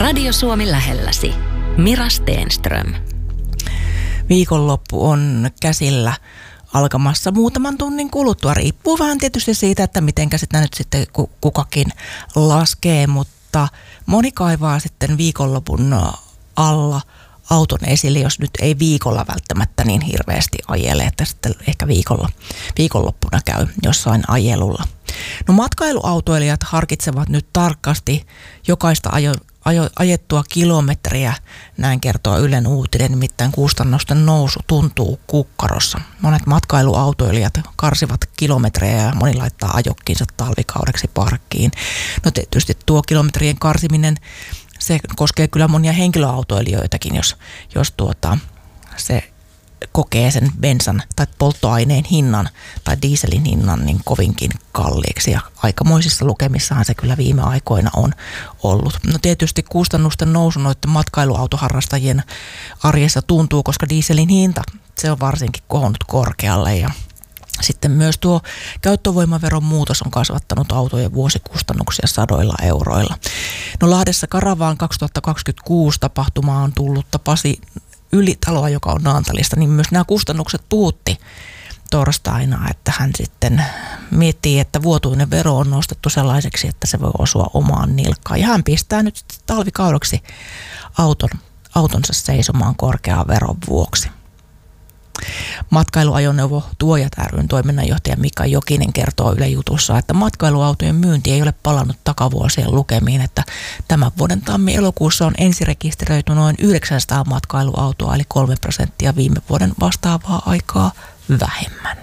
Radio Suomi lähelläsi. Mira Stenström. Viikonloppu on käsillä alkamassa muutaman tunnin kuluttua. Riippuu vähän tietysti siitä, että mitenkä sitä nyt sitten kukakin laskee, mutta moni kaivaa sitten viikonlopun alla auton esille, jos nyt ei viikolla välttämättä niin hirveästi ajele, että sitten ehkä viikonloppuna käy jossain ajelulla. No matkailuautoilijat harkitsevat nyt tarkasti jokaista ajettua kilometriä, näin kertoo Ylen Uutinen, nimittäin kustannusten nousu tuntuu kukkarossa. Monet matkailuautoilijat karsivat kilometrejä ja moni laittaa ajokkinsa talvikaudeksi parkkiin. No tietysti tuo kilometrien karsiminen, se koskee kyllä monia henkilöautoilijoitakin, jos se kokee sen bensan tai polttoaineen hinnan tai dieselin hinnan niin kovinkin kalliiksi. Ja aikamoisissa lukemissahan se kyllä viime aikoina on ollut. No tietysti kustannusten nousu noiden matkailuautoharrastajien arjessa tuntuu, koska dieselin hinta, se on varsinkin kohonnut korkealle ja sitten myös tuo käyttövoimaveron muutos on kasvattanut autojen vuosikustannuksia sadoilla euroilla. No Lahdessa Karavaan 2026 tapahtumaan on tullut Pasi Ylitaloa, joka on Naantalista, niin myös nämä kustannukset puhutti torstaina, että hän sitten miettii, että vuotuinen vero on nostettu sellaiseksi, että se voi osua omaan nilkkaan. Ja hän pistää nyt talvikaudeksi autonsa seisomaan korkean veron vuoksi. Matkailuajoneuvo Tuojat ry:n toiminnanjohtaja Mika Jokinen kertoo Yle Jutussa, että matkailuautojen myynti ei ole palannut takavuosien lukemiin, että tämän vuoden tammi-elokuussa on ensirekisteröity noin 900 matkailuautoa, eli 3% viime vuoden vastaavaa aikaa vähemmän.